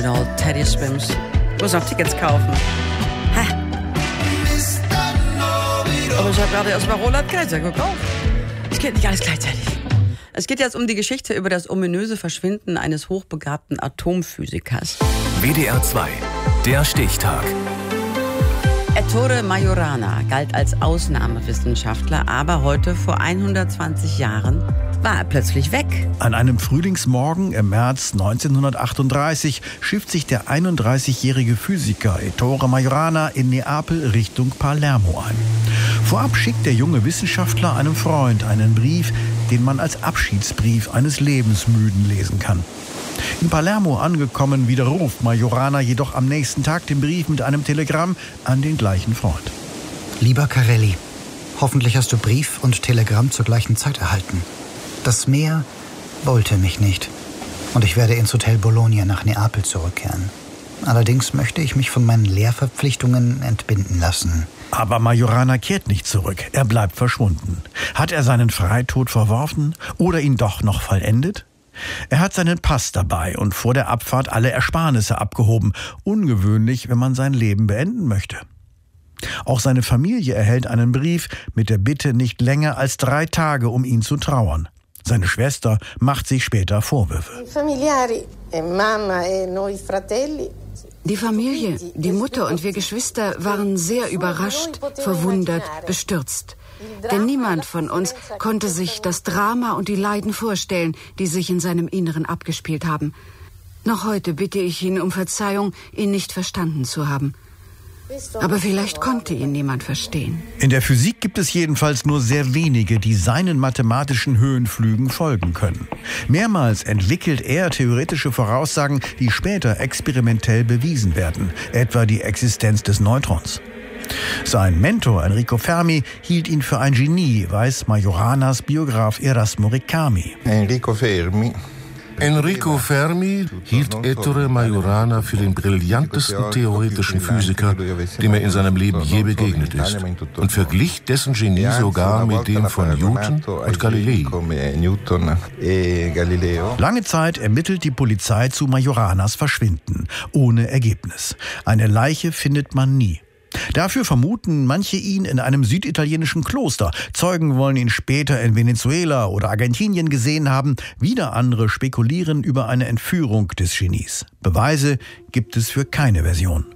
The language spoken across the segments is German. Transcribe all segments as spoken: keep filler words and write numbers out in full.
Good old Teddy Swims. Ich muss noch Tickets kaufen. Ha. Aber ich habe gerade erst mal Roland Kaiser gekauft. Es geht nicht alles gleichzeitig. Es geht jetzt um die Geschichte über das ominöse Verschwinden eines hochbegabten Atomphysikers. W D R zwei, der Stichtag. Ettore Majorana galt als Ausnahmewissenschaftler, aber heute vor hundertzwanzig Jahren war er plötzlich weg. An einem Frühlingsmorgen im März neunzehnhundertachtunddreißig schifft sich der einunddreißigjährige Physiker Ettore Majorana in Neapel Richtung Palermo ein. Vorab schickt der junge Wissenschaftler einem Freund einen Brief, den man als Abschiedsbrief eines Lebensmüden lesen kann. In Palermo angekommen, widerruft Majorana jedoch am nächsten Tag den Brief mit einem Telegramm an den gleichen Freund. Lieber Carelli, hoffentlich hast du Brief und Telegramm zur gleichen Zeit erhalten. Das Meer wollte mich nicht und ich werde ins Hotel Bologna nach Neapel zurückkehren. Allerdings möchte ich mich von meinen Lehrverpflichtungen entbinden lassen. Aber Majorana kehrt nicht zurück, er bleibt verschwunden. Hat er seinen Freitod verworfen oder ihn doch noch vollendet? Er hat seinen Pass dabei und vor der Abfahrt alle Ersparnisse abgehoben. Ungewöhnlich, wenn man sein Leben beenden möchte. Auch seine Familie erhält einen Brief mit der Bitte, nicht länger als drei Tage um ihn zu trauern. Seine Schwester macht sich später Vorwürfe. Die Familie, die Mutter und wir Geschwister waren sehr überrascht, verwundert, bestürzt. Denn niemand von uns konnte sich das Drama und die Leiden vorstellen, die sich in seinem Inneren abgespielt haben. Noch heute bitte ich ihn um Verzeihung, ihn nicht verstanden zu haben. Aber vielleicht konnte ihn niemand verstehen. In der Physik gibt es jedenfalls nur sehr wenige, die seinen mathematischen Höhenflügen folgen können. Mehrmals entwickelt er theoretische Voraussagen, die später experimentell bewiesen werden, etwa die Existenz des Neutrons. Sein Mentor Enrico Fermi hielt ihn für ein Genie, weiß Majoranas Biograf Erasmo Recami. Enrico Fermi. Enrico Fermi hielt Ettore Majorana für den brillantesten theoretischen Physiker, dem er in seinem Leben je begegnet ist, und verglich dessen Genie sogar mit dem von Newton und Galilei. Lange Zeit ermittelt die Polizei zu Majoranas Verschwinden, ohne Ergebnis. Eine Leiche findet man nie. Dafür vermuten manche ihn in einem süditalienischen Kloster. Zeugen wollen ihn später in Venezuela oder Argentinien gesehen haben. Wieder andere spekulieren über eine Entführung des Genies. Beweise gibt es für keine Version.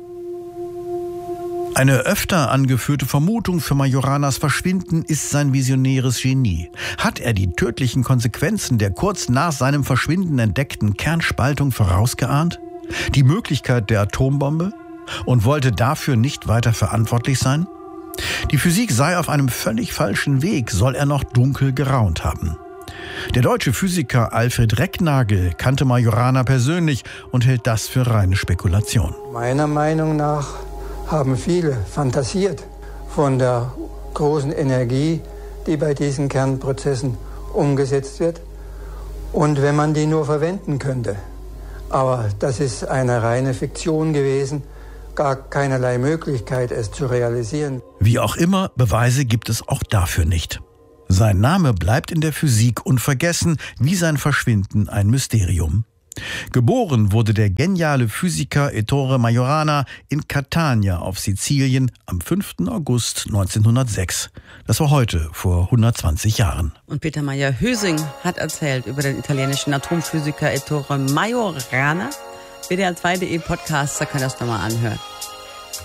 Eine öfter angeführte Vermutung für Majoranas Verschwinden ist sein visionäres Genie. Hat er die tödlichen Konsequenzen der kurz nach seinem Verschwinden entdeckten Kernspaltung vorausgeahnt? Die Möglichkeit der Atombombe? Und wollte dafür nicht weiter verantwortlich sein? Die Physik sei auf einem völlig falschen Weg, soll er noch dunkel geraunt haben. Der deutsche Physiker Alfred Recknagel kannte Majorana persönlich und hält das für reine Spekulation. Meiner Meinung nach haben viele fantasiert von der großen Energie, die bei diesen Kernprozessen umgesetzt wird. Und wenn man die nur verwenden könnte. Aber das ist eine reine Fiktion gewesen. Gar keinerlei Möglichkeit, es zu realisieren. Wie auch immer, Beweise gibt es auch dafür nicht. Sein Name bleibt in der Physik unvergessen, wie sein Verschwinden ein Mysterium. Geboren wurde der geniale Physiker Ettore Majorana in Catania auf Sizilien am fünften August neunzehnhundertsechs. Das war heute vor hundertzwanzig Jahren. Und Peter Meyer-Hüsing hat erzählt über den italienischen Atomphysiker Ettore Majorana. W D R zwei punkt de Podcast, da kann das nochmal anhören.